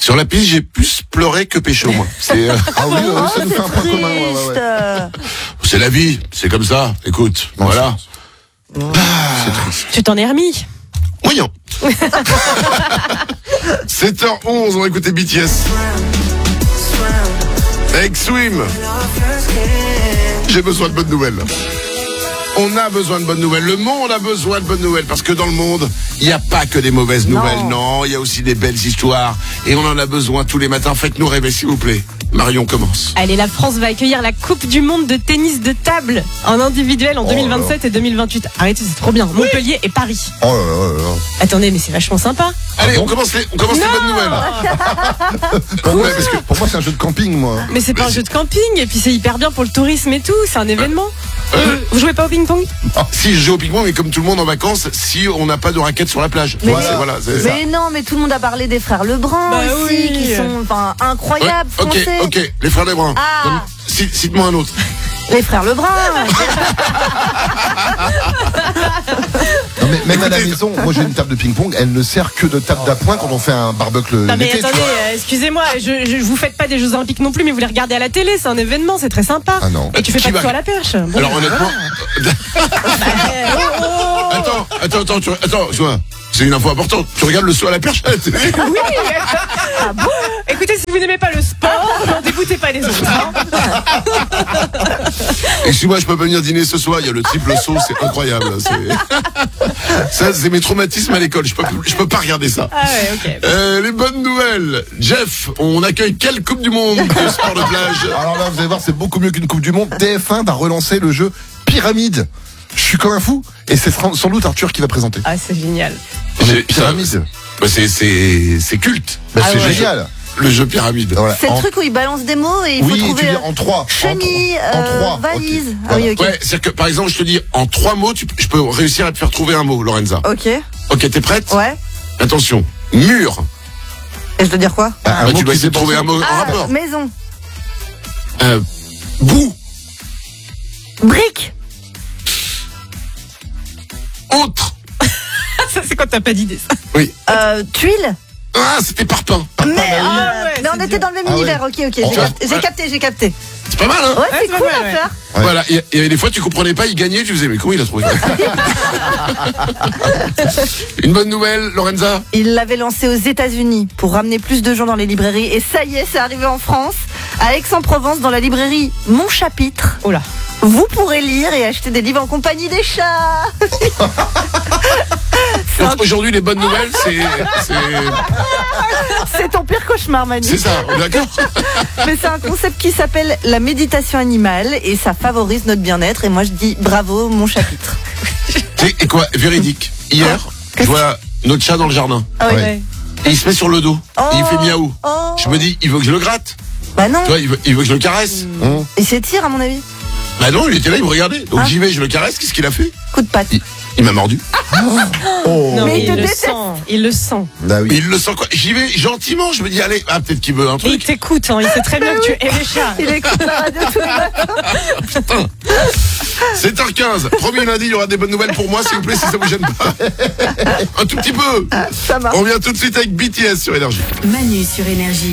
Sur la piste, j'ai plus pleuré que pécho, moi. Ah oui, ça nous fait un point commun. Triste. C'est la vie, c'est comme ça. Écoute, Non, voilà. C'est triste. Tu t'en es remis. Voyons. 7h11, on va écouter BTS. Avec Swim. J'ai besoin de bonnes nouvelles. On a besoin de bonnes nouvelles. Le monde a besoin de bonnes nouvelles. Parce que dans le monde, il n'y a pas que des mauvaises nouvelles. Non, il y a aussi des belles histoires. Et on en a besoin tous les matins. Faites-nous rêver, s'il vous plaît. Marion commence. Allez, la France va accueillir la Coupe du Monde de tennis de table en individuel en 2027 et 2028. Arrêtez, c'est trop bien. Montpellier et Paris. Oh là là là. Attendez, mais c'est vachement sympa. Allez, on commence les bonnes nouvelles. Pour moi, Ouais, parce que- pour moi, c'est un jeu de camping, moi. Mais c'est pas un jeu de camping et puis c'est hyper bien pour le tourisme et tout. C'est un événement. Vous jouez pas au ping-pong? Si je joue au ping-pong, mais comme tout le monde en vacances, si on n'a pas de raquettes sur la plage. Mais- C'est ça. Mais non, mais tout le monde a parlé des frères Lebrun Bah aussi, oui. qui sont incroyables, Ouais, français. ok, les frères Lebrun. Ah. Donc, cite-moi un autre. Les frères Lebrun. Non, mais même à la Écoutez, maison, moi j'ai une table de ping-pong, elle ne sert que de table d'appoint quand on fait un barbecue Non mais l'été, tu attendez, vois. excusez-moi, je vous faites pas des Jeux Olympiques non plus, mais vous les regardez à la télé, c'est un événement, c'est très sympa. Ah non. Et tu fais Qui pas de va- saut à la perche. Bon, Alors honnêtement, attends, tu vois, c'est une info importante. Tu regardes le saut à la perche à la télé. oui. Écoutez, si vous n'aimez pas le sport, n'en dégoûtez pas les autres. Hein. Excuse-moi, je peux pas venir dîner ce soir. Il y a le triple saut, c'est incroyable. Ça, c'est mes traumatismes à l'école. Je peux pas regarder ça. Ah ouais, ok. Les bonnes nouvelles. Jeff, on accueille quelle Coupe du Monde de sport de plage? Alors là, vous allez voir, c'est beaucoup mieux qu'une Coupe du Monde. TF1 va relancer le jeu Pyramide. Je suis comme un fou. Et c'est sans doute Arthur qui va présenter. Ah, c'est génial. Pyramide. Bah, c'est culte. Bah, Ah c'est ouais. génial. Le jeu pyramide. Voilà. C'est le truc où ils balancent des mots et il faut Oui, tu trouver dis en 3. chenille, valise. Okay. Ah oui, ok. Ouais, c'est-à-dire que par exemple, je te dis en 3 mots, je peux réussir à te faire trouver un mot, Lorenza. Ok. Ok, t'es prête? Ouais. Attention. Mur. Et je dois dire quoi? Un Bah, mot tu dois qui essayer de trouver un mot en Ah, rapport. maison. Bout. Brique. Autre. Ça, c'est quand t'as pas d'idée, ça. Oui. Tuile. Ah, c'était parpaing. Mais, Ah ouais, mais on c'est était dans le même Ah univers. Ok, ok. J'ai capté. C'est pas mal, hein? Ouais, c'est c'est pas cool mal, à ouais. faire. Ouais. Voilà, il y avait des fois tu comprenais pas, il gagnait, tu faisais mais comment il a trouvé? Une bonne nouvelle, Lorenza. Il l'avait lancé aux États-Unis pour ramener plus de gens dans les librairies. Et ça y est, c'est arrivé en France. À Aix-en-Provence, dans la librairie Mon Chapitre. Oh là. Vous pourrez lire et acheter des livres en compagnie des chats. Donc aujourd'hui les bonnes nouvelles, C'est ton pire cauchemar, Manu. c'est ça, on est d'accord? Mais c'est un concept qui s'appelle la méditation animale et ça favorise notre bien-être. Et moi, je dis bravo, Mon Chapitre. Et quoi, véridique. Hier, je vois notre chat dans le jardin. Ah oui. Ouais. Et il se met sur le dos. Et il fait miaou. Oh. Je me dis, il veut que je le gratte. Bah non, Tu vois, il veut que je le caresse. il s'étire à mon avis. Bah non, il était là, il me regardait. Donc Ah. j'y vais, je le caresse. Qu'est-ce qu'il a fait? Coup de patte. Il m'a mordu. Oh. Non, Mais mais il te il le déteste. sent. Il le sent. Bah Mais oui. il le sent quoi? J'y vais gentiment, je me dis, allez, peut-être qu'il veut un Et il truc. t'écoute, hein. Il sait très bien que tu es les chats. Il écoute la radio tous les matins. 7h15. Premier lundi, il y aura des bonnes nouvelles pour moi, s'il vous plaît, si ça vous gêne pas. Un tout petit peu. Ça marche. On vient tout de suite avec BTS sur Énergie. Manu sur Énergie.